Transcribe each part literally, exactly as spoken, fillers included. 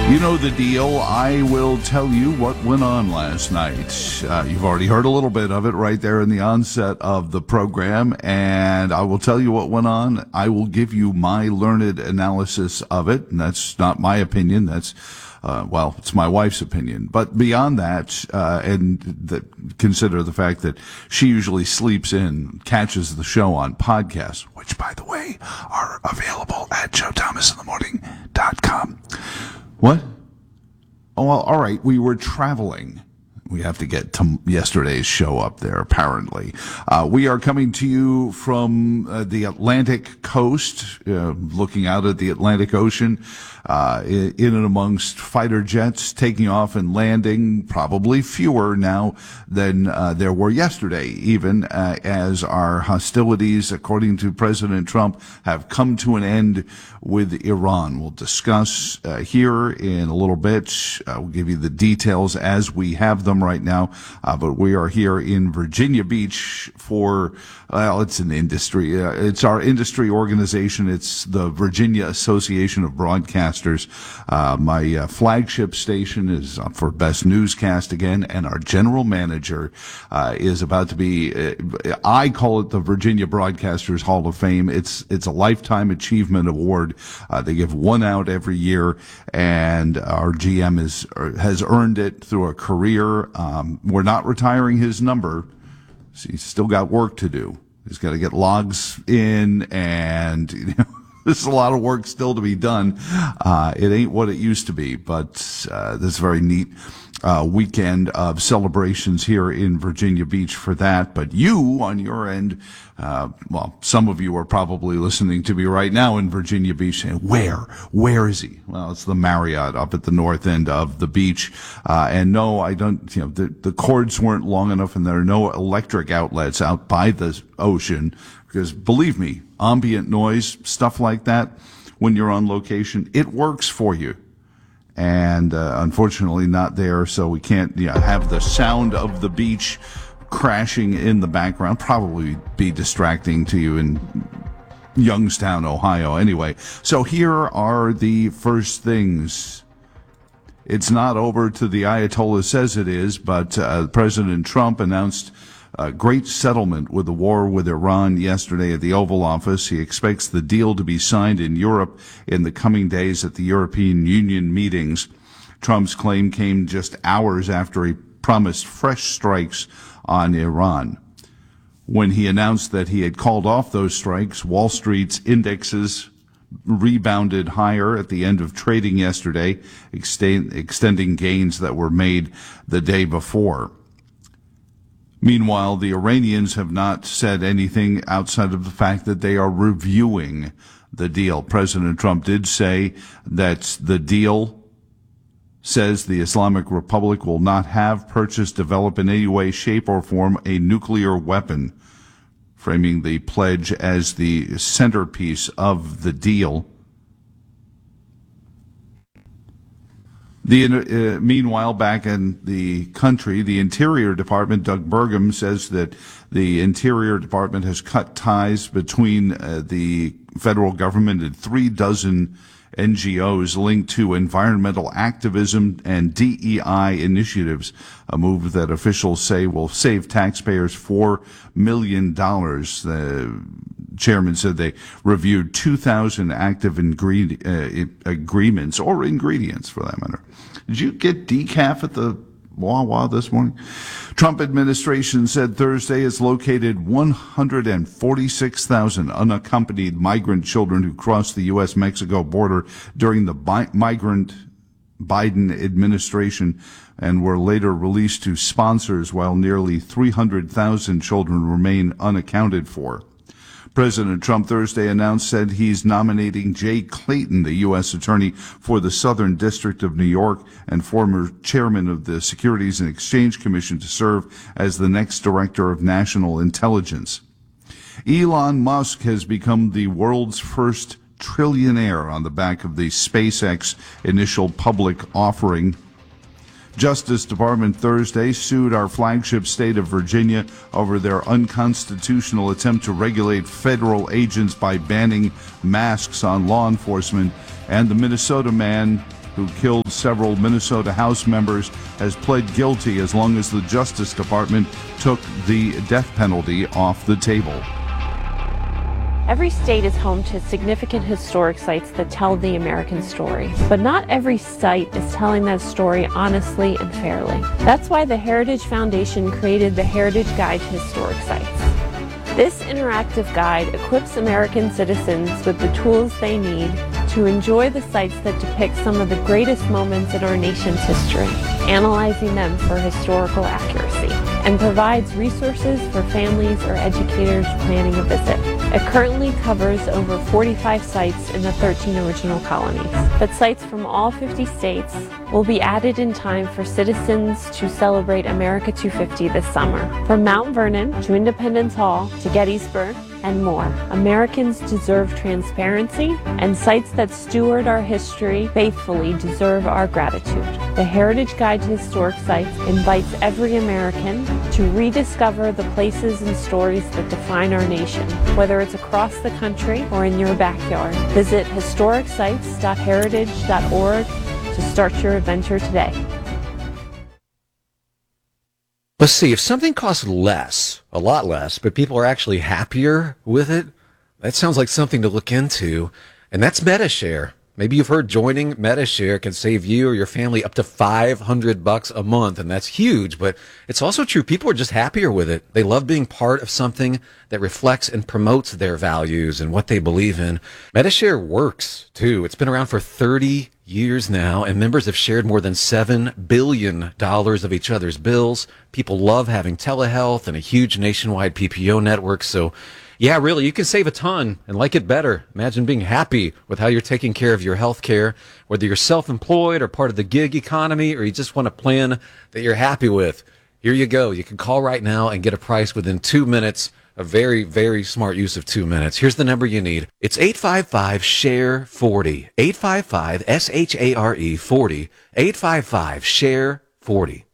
You know the deal. I will tell you what went on last night. Uh, you've already heard a little bit of it right there in the onset of the program, and I will tell you what went on. I will give you my learned analysis of it, and that's not my opinion. That's, uh, well, it's my wife's opinion. But beyond that, uh, and the, consider the fact that she usually sleeps in, catches the show on podcasts, which, by the way, are available at joe thomas in the morning dot com. What? Oh, well, all right. We were traveling. We have to get to yesterday's show up there, apparently. Uh, we are coming to you from uh, the Atlantic coast, uh, looking out at the Atlantic Ocean, uh, in and amongst fighter jets taking off and landing, probably fewer now than uh, there were yesterday, even uh, as our hostilities, according to President Trump, have come to an end with Iran. We'll discuss uh, here in a little bit. Uh, we'll give you the details as we have them right now, uh, but we are here in Virginia Beach for, well, it's an industry. Uh, it's our industry organization. It's the Virginia Association of Broadcasters. Uh, my uh, flagship station is up for Best Newscast again, and our general manager uh, is about to be, uh, I call it the Virginia Broadcasters Hall of Fame. It's, it's a lifetime achievement award. Uh, they give one out every year, and our G M is, has earned it through a career. Um, we're not retiring his number. So he's still got work to do. He's got to get logs in, and you know, there's a lot of work still to be done. Uh, it ain't what it used to be, but uh, this is very neat. Uh, weekend of celebrations here in Virginia Beach for that. But you, on your end, uh, well, some of you are probably listening to me right now in Virginia Beach saying, where? Where is he? Well, it's the Marriott up at the north end of the beach. Uh, and no, I don't, you know, the, the cords weren't long enough and there are no electric outlets out by the ocean because believe me, ambient noise, stuff like that, when you're on location, it works for you. And uh, unfortunately not there, so we can't you know, have the sound of the beach crashing in the background. Probably be distracting to you in Youngstown, Ohio. Anyway, so here are the first things. It's not over till the Ayatollah says it is, but uh, President Trump announced a great settlement with the war with Iran yesterday at the Oval Office. He expects the deal to be signed in Europe in the coming days at the European Union meetings. Trump's claim came just hours after he promised fresh strikes on Iran. When he announced that he had called off those strikes, Wall Street's indexes rebounded higher at the end of trading yesterday, extend, extending gains that were made the day before. Meanwhile, the Iranians have not said anything outside of the fact that they are reviewing the deal. President Trump did say that the deal says the Islamic Republic will not have, purchase, develop in any way, shape, or form a nuclear weapon, framing the pledge as the centerpiece of the deal. The, uh, meanwhile, back in the country, the Interior Department, Doug Burgum, says that the Interior Department has cut ties between uh, the federal government and three dozen N G Os linked to environmental activism and D E I initiatives, a move that officials say will save taxpayers four million dollars. The chairman said they reviewed two thousand active ingre- uh, agreements, or ingredients for that matter. Did you get decaf at the Wawa this morning? Trump administration said Thursday it's located one hundred forty-six thousand unaccompanied migrant children who crossed the U S Mexico border during the bi- migrant Biden administration and were later released to sponsors, while nearly three hundred thousand children remain unaccounted for. President Trump Thursday announced said he's nominating Jay Clayton, the U S attorney for the Southern District of New York and former chairman of the Securities and Exchange Commission, to serve as the next director of national intelligence. Elon Musk has become the world's first trillionaire on the back of the SpaceX initial public offering. Justice Department Thursday sued our flagship state of Virginia over their unconstitutional attempt to regulate federal agents by banning masks on law enforcement, and the Minnesota man who killed several Minnesota House members, has pled guilty as long as the Justice Department took the death penalty off the table. Every state is home to significant historic sites that tell the American story, but not every site is telling that story honestly and fairly. That's why the Heritage Foundation created the Heritage Guide to Historic Sites. This interactive guide equips American citizens with the tools they need to enjoy the sites that depict some of the greatest moments in our nation's history, analyzing them for historical accuracy, and provides resources for families or educators planning a visit. It currently covers over forty-five sites in the thirteen original colonies, but sites from all fifty states will be added in time for citizens to celebrate America two fifty this summer. From Mount Vernon to Independence Hall to Gettysburg and more, Americans deserve transparency, and sites that steward our history faithfully deserve our gratitude. The Heritage Guide to Historic Sites invites every American to rediscover the places and stories that define our nation, whether it's across the country or in your backyard. Visit historic sites dot heritage dot org to start your adventure today. Let's see, if something costs less, a lot less, but people are actually happier with it, that sounds like something to look into, and that's MediShare. Maybe you've heard joining MediShare can save you or your family up to five hundred bucks a month, and that's huge, but it's also true. People are just happier with it. They love being part of something that reflects and promotes their values and what they believe in. MediShare works, too. It's been around for thirty years now, and members have shared more than seven billion dollars of each other's bills. People love having telehealth and a huge nationwide P P O network, so yeah, really, you can save a ton and like it better. Imagine being happy with how you're taking care of your health care, whether you're self-employed or part of the gig economy, or you just want a plan that you're happy with. Here you go. You can call right now and get a price within two minutes. A very, very smart use of two minutes. Here's the number you need. It's eight five five, share forty. eight five five, S H A R E, forty. eight five five, share forty.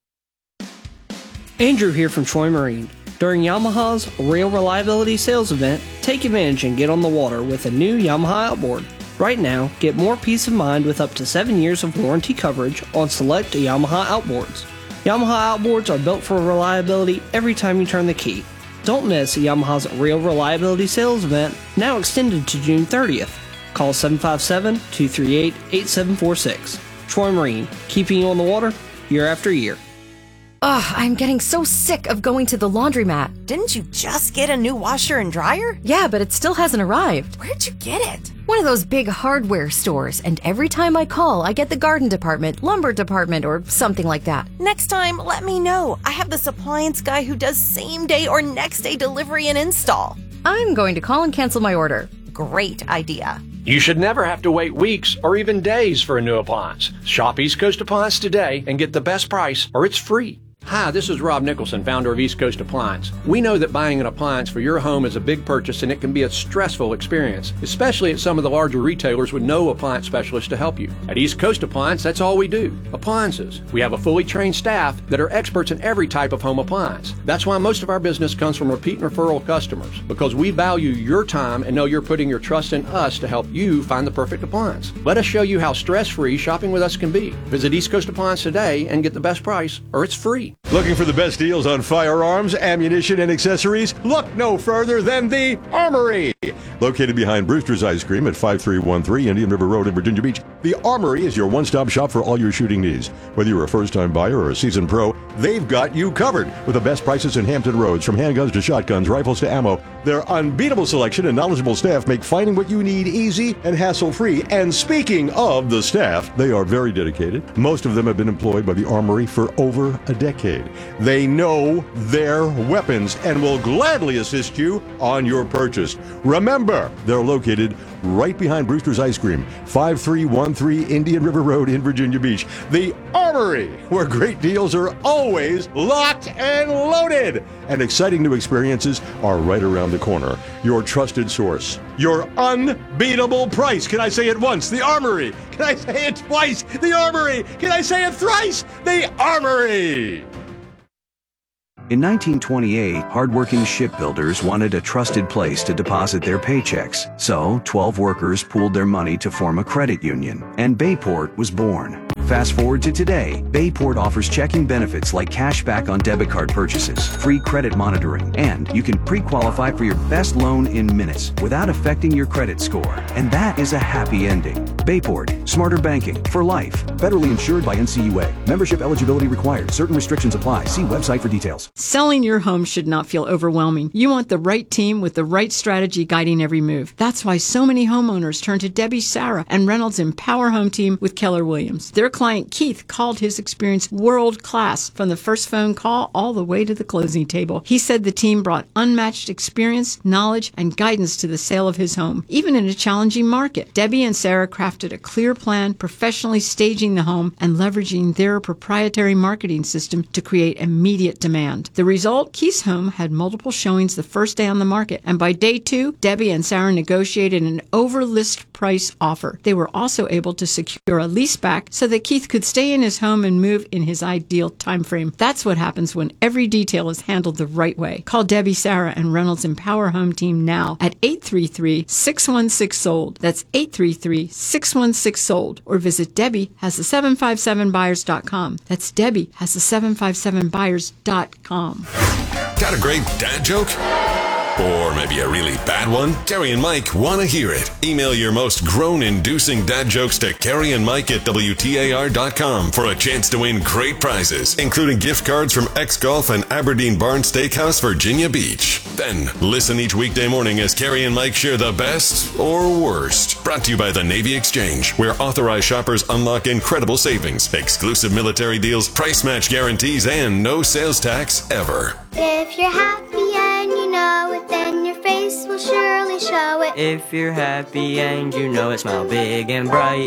Andrew here from Troy Marine. During Yamaha's Rail Reliability Sales Event, take advantage and get on the water with a new Yamaha outboard. Right now, get more peace of mind with up to seven years of warranty coverage on select Yamaha outboards. Yamaha outboards are built for reliability every time you turn the key. Don't miss Yamaha's Rail Reliability Sales Event, now extended to June thirtieth. Call seven five seven, two three eight, eight seven four six. Troy Marine, keeping you on the water year after year. Ugh, I'm getting so sick of going to the laundromat. Didn't you just get a new washer and dryer? Yeah, but it still hasn't arrived. Where'd you get it? One of those big hardware stores, and every time I call, I get the garden department, lumber department, or something like that. Next time, let me know. I have this appliance guy who does same day or next day delivery and install. I'm going to call and cancel my order. Great idea. You should never have to wait weeks or even days for a new appliance. Shop East Coast Appliance today and get the best price, or it's free. Hi, this is Rob Nicholson, founder of East Coast Appliance. We know that buying an appliance for your home is a big purchase and it can be a stressful experience, especially at some of the larger retailers with no appliance specialist to help you. At East Coast Appliance, that's all we do, appliances. We have a fully trained staff that are experts in every type of home appliance. That's why most of our business comes from repeat and referral customers, because we value your time and know you're putting your trust in us to help you find the perfect appliance. Let us show you how stress-free shopping with us can be. Visit East Coast Appliance today and get the best price, or it's free. Looking for the best deals on firearms, ammunition, and accessories? Look no further than the Armory. Located behind Brewster's Ice Cream at five three one three Indian River Road in Virginia Beach, the Armory is your one-stop shop for all your shooting needs. Whether you're a first-time buyer or a seasoned pro, they've got you covered with the best prices in Hampton Roads. From handguns to shotguns, rifles to ammo, their unbeatable selection and knowledgeable staff make finding what you need easy and hassle-free. And speaking of the staff, they are very dedicated. Most of them have been employed by the Armory for over a decade. They know their weapons and will gladly assist you on your purchase. Remember, they're located right behind Brewster's Ice Cream, five three one three Indian River Road in Virginia Beach. The Armory, where great deals are always locked and loaded. And exciting new experiences are right around the corner. Your trusted source. Your unbeatable price. Can I say it once? The Armory. Can I say it twice? The Armory. Can I say it thrice? The Armory. In nineteen twenty-eight, hardworking shipbuilders wanted a trusted place to deposit their paychecks. So, twelve workers pooled their money to form a credit union, and Bayport was born. Fast forward to today, Bayport offers checking benefits like cash back on debit card purchases, free credit monitoring, and you can pre-qualify for your best loan in minutes without affecting your credit score. And that is a happy ending. Bayport, smarter banking for life. Federally insured by N C U A. Membership eligibility required. Certain restrictions apply. See website for details. Selling your home should not feel overwhelming. You want the right team with the right strategy guiding every move. That's why so many homeowners turn to Debbie Sarah and Reynolds Empower Home Team with Keller Williams. Their client Keith called his experience world-class from the first phone call all the way to the closing table. He said the team brought unmatched experience, knowledge, and guidance to the sale of his home, even in a challenging market. Debbie and Sarah crafted a clear plan, professionally staging the home and leveraging their proprietary marketing system to create immediate demand. The result, Keith's home had multiple showings the first day on the market, and by day two, Debbie and Sarah negotiated an over-list price offer. They were also able to secure a lease back so that Keith could stay in his home and move in his ideal time frame. That's what happens when every detail is handled the right way. Call Debbie, Sarah, and Reynolds Empower Home Team now at eight three three, six one six, sold. That's eight three three, six one six, sold. Or visit Debbie has the seven five seven buyers dot com. That's Debbie has the seven five seven buyers dot com. Got a great dad joke? Or maybe a really bad one? Carrie and Mike want to hear it. Email your most groan-inducing dad jokes to Carrie and Mike at W T A R dot com for a chance to win great prizes, including gift cards from X Golf and Aberdeen Barn Steakhouse, Virginia Beach. Then, listen each weekday morning as Carrie and Mike share the best or worst. Brought to you by the Navy Exchange, where authorized shoppers unlock incredible savings, exclusive military deals, price match guarantees, and no sales tax ever. If you're happy and you know it, then your face will surely show it. If you're happy and you know it, smile big and bright.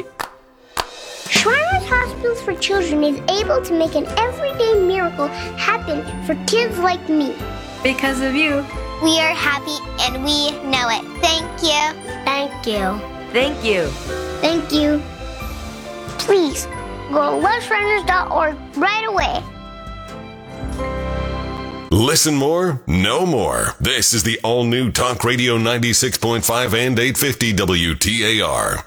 Shriners Hospitals for Children is able to make an everyday miracle happen for kids like me. Because of you. We are happy and we know it. Thank you. Thank you. Thank you. Thank you. Please, go to love shriners dot org right away. Listen more, know more. This is the all-new Talk Radio ninety-six point five and eight fifty W T A R.